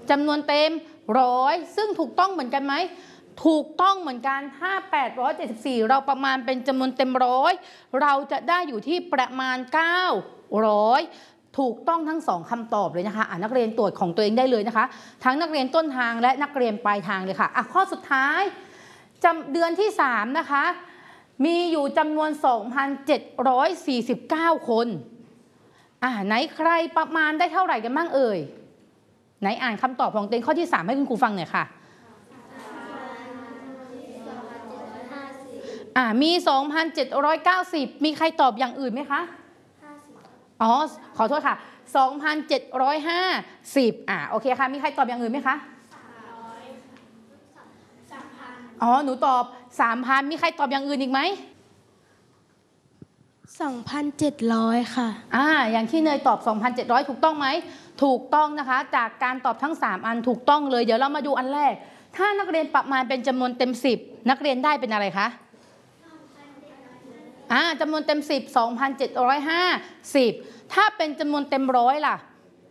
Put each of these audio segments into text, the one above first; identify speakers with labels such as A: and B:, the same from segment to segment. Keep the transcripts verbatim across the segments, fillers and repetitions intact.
A: จำนวนเต็มร้อยซึ่งถูกต้องเหมือนกันไหมถูกต้องเหมือนกันถ้าแปดร้อยเจ็ดสิบสี่เราประมาณเป็นจำนวนเต็มร้อยเราจะได้อยู่ที่ประมาณเก้าร้อยถูกต้องทั้งสองคำตอบเลยนะคะอ่ะนักเรียนตรวจของตัวเองได้เลยนะคะทั้งนักเรียนต้นทางและนักเรียนปลายทางเลยค่ะอ่ะข้อสุดท้ายจำเดือนที่สามนะคะมีอยู่จำนวน สองพันเจ็ดร้อยสี่สิบเก้า คนอ่ะไหนใครประมาณได้เท่าไหร่กันบ้างเอ่ยไหนอ่านคำตอบของตัวเองข้อที่สามให้คุณครูฟังหน่อยค่ะอ่ามี สองพันเจ็ดร้อยเก้าสิบ มีใครตอบอย่างอื่นไหมคะอ๋อขอโทษค่ะ สองพันเจ็ดร้อยห้าสิบ อ่าโอเคค่ะมีใครตอบอย่างอื่นไหมคะอ๋อหนูตอบ สามพัน มีใครตอบอย่างอื่นอีกไหม
B: สองพันเจ็ดร้อย ค่ะ
A: อ่าอย่างที่เนยตอบ สองพันเจ็ดร้อย ถูกต้องไหมถูกต้องนะคะจากการตอบทั้งสามอันถูกต้องเลยเดี๋ยวเรามาดูอันแรกถ้านักเรียนประมาณเป็นจำนวนเต็มสิบนักเรียนได้เป็นอะไรคะอ่าจำนวนเต็มสิบ สองพันเจ็ดร้อยห้าสิบ ถ้าเป็นจำนวนเต็มร้อยล่ะ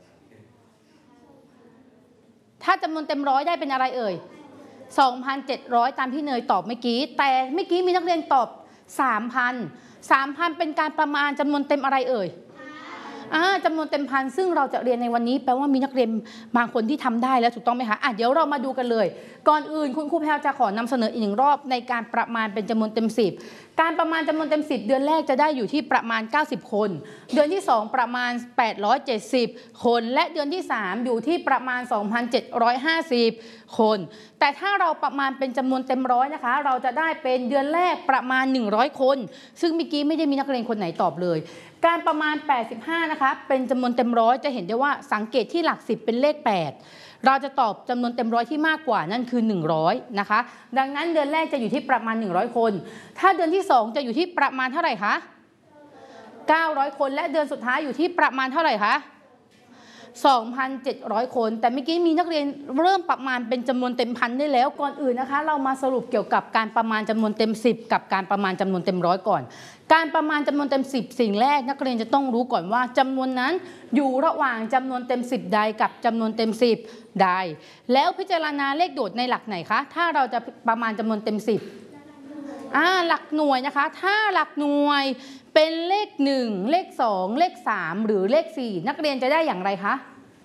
A: ถ้าจำนวนเต็มร้อยได้เป็นอะไรเอ่ย สองพันเจ็ดร้อย ตามที่เนยตอบเมื่อกี้แต่เมื่อกี้มีนักเรียนตอบ สามพัน สามพัน เป็นการประมาณจำนวนเต็มอะไรเอ่ยอ่าจำนวนเต็มพันซึ่งเราจะเรียนในวันนี้แปลว่ามีนักเรียนบางคนที่ทำได้แล้วถูกต้องไหมคะอ่ะเดี๋ยวเรามาดูกันเลยก่อนอื่นคุณครูแพรจะขอนำเสนออีกหนึ่งรอบในการประมาณเป็นจำนวนเต็มสิบการประมาณจำนวนเต็มสิบเดือนแรกจะได้อยู่ที่ประมาณเก้าสิบคนเดือนที่สองประมาณแปดร้อยเจ็ดสิบคนและเดือนที่สามอยู่ที่ประมาณ สองพันเจ็ดร้อยห้าสิบ คนแต่ถ้าเราประมาณเป็นจำนวนเต็มร้อยนะคะเราจะได้เป็นเดือนแรกประมาณหนึ่งร้อยคนซึ่งเมื่อกี้ไม่ได้มีนักเรียนคนไหนตอบเลยการประมาณแปดสิบห้านะคะเป็นจำนวนเต็มร้อยจะเห็นได้ว่าสังเกตที่หลักสิบเป็นเลขแปดเราจะตอบจำนวนเต็มร้อยที่มากกว่านั่นคือหนึ่งร้อยนะคะดังนั้นเดือนแรกจะอยู่ที่ประมาณหนึ่งร้อยคนถ้าเดือนที่สองจะอยู่ที่ประมาณเท่าไหร่คะเก้าร้อยคนและเดือนสุดท้ายอยู่ที่ประมาณเท่าไหร่คะ สองพันเจ็ดร้อย คนแต่เมื่อกี้มีนักเรียนเริ่มประมาณเป็นจำนวนเต็มพันได้แล้วก่อนอื่นนะคะเรามาสรุปเกี่ยวกับการประมาณจำนวนเต็มสิบกับการประมาณจำนวนเต็มร้อยก่อนการประมาณจำนวนเต็มสิบสิ่งแรกนักเรียนจะต้องรู้ก่อนว่าจำนวนนั้นอยู่ระหว่างจำนวนเต็มสิบใดกับจำนวนเต็มสิบใดแล้วพิจารณาเลขโดดในหลักไหนคะถ้าเราจะประมาณจำนวนเต็มสิบอ่าหลักหน่วยนะคะถ้าหลักหน่วยเป็นเลขหนึ่งเลขสองเลขสามหรือเลขสี่นักเรียนจะได้อย่างไรคะ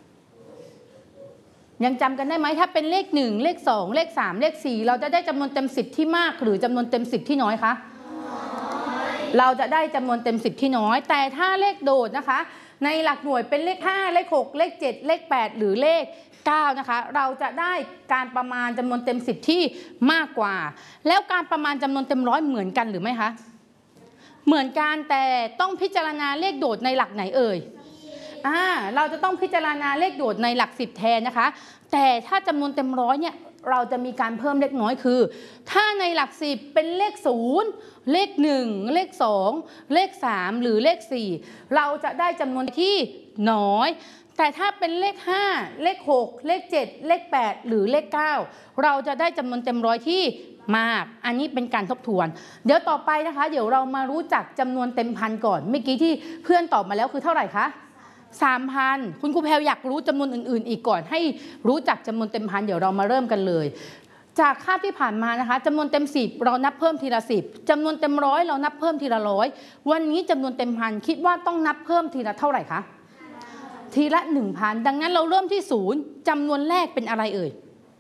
A: ยังจำกันได้ไหมถ้าเป็นเลขหนึ่งเลขสองเลขสามเลขสี่เราจะได้จำนวนเต็มสิบที่มากหรือจำนวนเต็มสิบที่น้อยคะเราจะได้จำนวนเต็มสิบที่น้อยแต่ถ้าเลขโดดนะคะในหลักหน่วยเป็นเลขห้าเลขหกเลขเจ็ดเลขแปดหรือเลขเก้านะคะเราจะได้การประมาณจำนวนเต็มสิบที่มากกว่าแล้วการประมาณจำนวนเต็มร้อยเหมือนกันหรือไม่คะเหมือนกันแต่ต้องพิจารณาเลขโดดในหลักไหนเอ่ยอ่าเราจะต้องพิจารณาเลขโดดในหลักสิบแทนนะคะแต่ถ้าจำนวนเต็มร้อยเนี่ยเราจะมีการเพิ่มเล็กน้อยคือถ้าในหลักสิบเป็นเลขศูนย์เลขหนึ่งเลขสองเลขสามหรือเลขสี่เราจะได้จำนวนที่น้อยแต่ถ้าเป็นเลขห้าเลขหกเลขเจ็ดเลขแปดหรือเลขเก้าเราจะได้จำนวนเต็มร้อยที่มากอันนี้เป็นการทบทวนเดี๋ยวต่อไปนะคะเดี๋ยวเรามารู้จักจำนวนเต็มพันก่อนเมื่อกี้ที่เพื่อนตอบมาแล้วคือเท่าไหร่คะสามพันคุณครูแพรอยากรู้จำนวนอื่นๆอีกก่อนให้รู้จักจำนวนเต็มพันเดี๋ยวเรามาเริ่มกันเลยจากคาบที่ผ่านมานะคะจำนวนเต็มสิบเรานับเพิ่มทีละสิบจำนวนเต็มร้อยเรานับเพิ่มทีละร้อยวันนี้จำนวนเต็มพันคิดว่าต้องนับเพิ่มทีละเท่าไหร่คะทีละหนึ่งพันดังนั้นเราเริ่มที่ศูนย์จำนวนแรกเป็นอะไรเอ่ย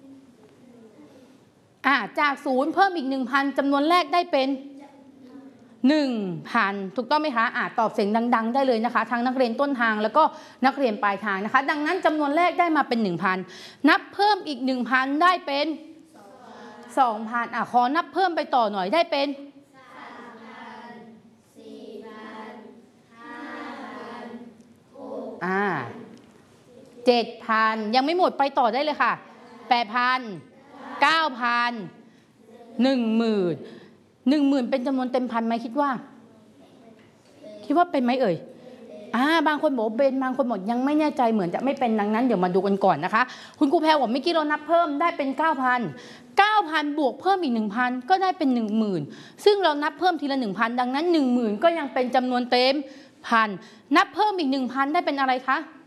A: อ่าจากศูนย์เพิ่มอีกหนึ่งพันจำนวนแรกได้เป็นหนึ่งพันถูกต้องไหมคะอ่าตอบเสียงดังๆได้เลยนะคะทั้งนักเรียนต้นทางแล้วก็นักเรียนปลายทางนะคะดังนั้นจำนวนแรกได้มาเป็น หนึ่งพัน นับเพิ่มอีก หนึ่งพัน ได้เป็น สองพัน อ่ะขอนับเพิ่มไปต่อหน่อยได้เป็น
C: สามพัน สี่พัน ห้าพัน หกพัน
A: อ่า เจ็ดพัน ยังไม่หมดไปต่อได้เลยค่ะ แปดพัน เก้าพัน หนึ่งหมื่นหนึ่งหมื่นเป็นจำนวนเต็มพันไหมคิดว่าคิดว่าเป็นไหมเอ่ยอ่าบางคนบอกเป็นบางคนบอกยังไม่แน่ใจเหมือนจะไม่เป็นดังนั้นเดี๋ยวมาดูกันก่อนนะคะคุณครูแพรบอกเมื่อกี้เรานับเพิ่มได้เป็น เก้าพัน เก้าพัน บวกเพิ่มอีก หนึ่งพัน ก็ได้เป็น หนึ่งหมื่น ซึ่งเรานับเพิ่มทีละ หนึ่งพัน ดังนั้น หนึ่งหมื่น ก็ยังเป็นจำนวนเต็มพันนับเพิ่มอีก หนึ่งพัน ได้เป็นอะไรคะ